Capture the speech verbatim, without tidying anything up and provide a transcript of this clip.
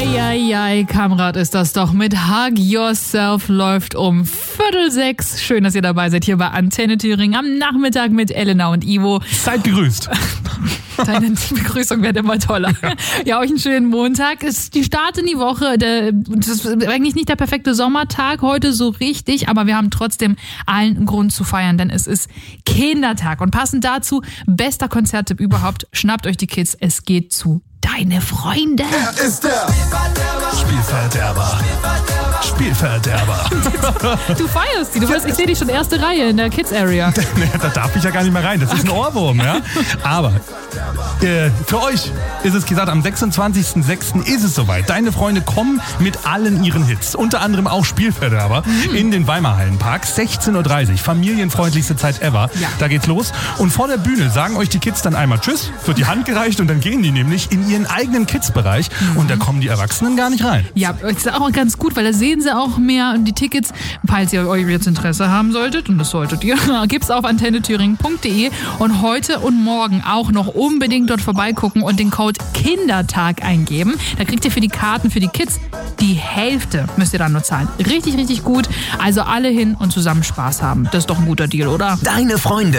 Eieiei, Kamrat ist das doch. Mit Hug Yourself läuft um Viertel sechs. Schön, dass ihr dabei seid hier bei Antenne Thüringen am Nachmittag mit Elena und Ivo. Seid gegrüßt. Deine Begrüßung wird immer toller. Ja. ja, euch einen schönen Montag. Es ist die Start in die Woche. Das ist eigentlich nicht der perfekte Sommertag heute so richtig, aber wir haben trotzdem allen Grund zu feiern, denn es ist Kindertag. Und passend dazu, bester Konzerttipp überhaupt, schnappt euch die Kids, es geht zu Deine Freunde. Er ist der Spielverderber. Spielverderber. Du feierst die. Du weißt, ich sehe dich schon erste Reihe in der Kids Area. Da darf ich ja gar nicht mehr rein. Das ist ein Ohrwurm, ja. Aber äh, für euch ist es gesagt, am sechsundzwanzigsten sechsten ist es soweit. Deine Freunde kommen mit allen ihren Hits. Unter anderem auch Spielverderber mhm. in den Weimarhallenpark. sechzehn Uhr dreißig. Familienfreundlichste Zeit ever. Ja. Da geht's los. Und vor der Bühne sagen euch die Kids dann einmal Tschüss, wird die Hand gereicht und dann gehen die nämlich in ihren eigenen Kids-Bereich mhm. und da kommen die Erwachsenen gar nicht rein. Ja, das ist auch ganz gut, weil da sehen sie auch mehr die Tickets. Falls ihr euch jetzt Interesse haben solltet, und das solltet ihr, gibt's auf antenne thüringen punkt de und heute und morgen auch noch unbedingt dort vorbeigucken und den Code Kindertag eingeben. Da kriegt ihr für die Karten für die Kids die Hälfte, müsst ihr dann nur zahlen. Richtig, richtig gut. Also alle hin und zusammen Spaß haben. Das ist doch ein guter Deal, oder? Deine Freunde.